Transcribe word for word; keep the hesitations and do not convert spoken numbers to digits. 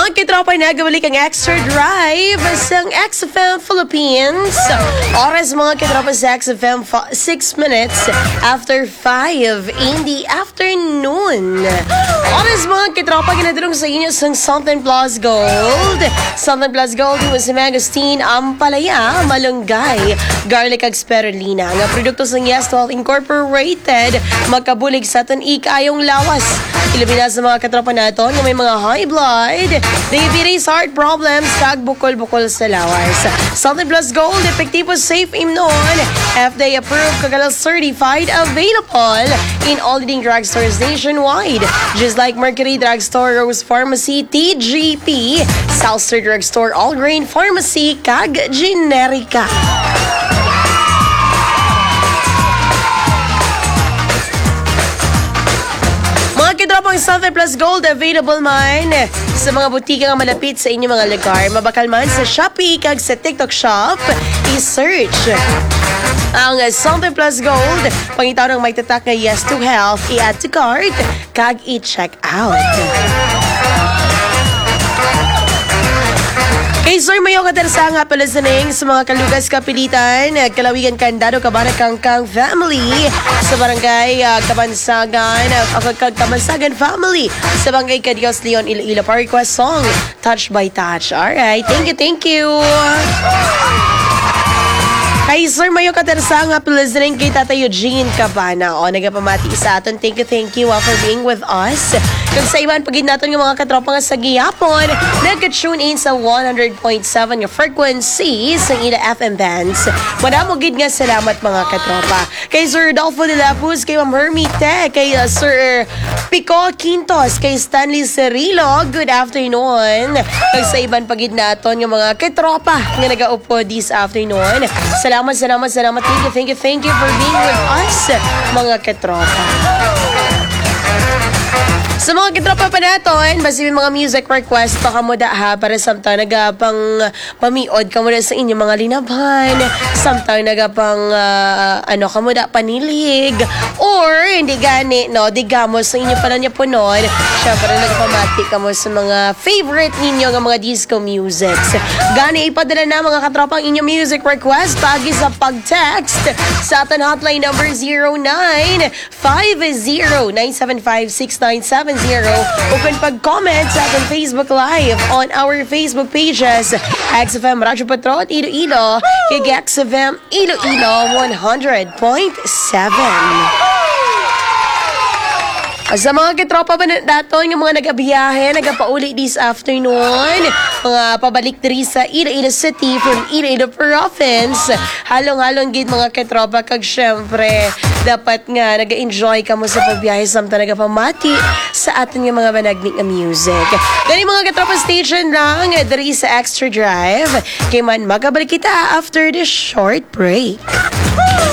Mga kitropa, nagabalik ang Extra Drive sa X F M Philippines. Oras mga kitropa sa X F M, six minutes after five in the afternoon. Oras mga kitropa, ginadurong sa inyo sa Southern Plus Gold. Southern Plus Gold was si Magustin Ampalaya, Malunggay, Garlic ag Spirulina. Nga produkto sa Yestwell Incorporated, magkabulig sa aton ikayong lawas. Ilabina sa mga katropa nato nga may mga high blood, diabetes, heart problems, kag bukol-bukol sa lawas. Southern Plus Gold, epektibo, safe imnon, F D A approved, kagalang certified, available in all leading drugstores nationwide. Just like Mercury Drugstore, Rose Pharmacy, T G P, Southstar Drugstore, All Grain Pharmacy, kag Generica. Kitropang Southern Plus Gold available man sa mga butika nga malapit sa inyong mga lugar. Mabakal man sa Shopee kag sa TikTok Shop, i-search ang Southern Plus Gold. Pangitaw ng may tatak nga yes to health, i-add to cart kag i-check out. Kay Sir Mayo Katersa nga pala sa ning sa mga kalugas kapilitan, Kalawigan, Candado, Cabanag, Kang family sa barangay uh, Kabansagan, uh, Kabansagan family sa barangay Cadios, Leon, Iloilo. Pa request song, Touch by Touch. Alright, thank you, thank you. Kay Sir Mayo Katersa nga pala sa ning kay Tata Eugene Cabana. O, nagapamati sa aton. Thank you, thank you uh, for being with us. Kung sa iban, pagid natin yung mga katropa nga sa gihapon, nag-tune in sa one hundred point seven yung frequency sa ila F M bands. Madamogid nga salamat mga katropa. Kay Sir Rodolfo de la Puz, kay Ma'am Hermite, kay uh, Sir Pico Quintos, kay Stanley Cerilo, good afternoon. Kung sa iban, pagid natin yung mga katropa nga nag-aupo this afternoon. Salamat, salamat, salamat. Thank you, thank you, thank you for being with us, mga katropa. Sa mga kitropa pa natin, basta may mga music request pa kamo da ha, para samtang nagapang pamiod kamo da sa inyong mga linabhan, samtang nagapang uh, ano kamo da panilig, or hindi gani, no, di gamo sa inyo pala niya po noon, syempre nagpamati kamo sa mga favorite ninyo ng mga disco musics. Gani, ipadala na mga katropang inyong music request pagi sa pag-text sa atin hotline number zero nine five zero nine seven five six nine seven zero. Open pag-comment sa ating Facebook Live on our Facebook pages, X F M Radyo Patrol Iloilo, kay X F M Iloilo one hundred point seven. Sa mga kitropa ba nato yung mga nagabiyahe, nagapauli this afternoon, mga pabalik diri sa Iloilo City from Iloilo Province, halong-halong gid mga kitropa, kag syempre dapat nga nag-enjoy ka mo sa pagbiyahe samtang nagapamati sa atin yung mga managnik na music. Gani mga kitropa, station lang diri sa Extra Drive, kay man magabalik kita after this short break.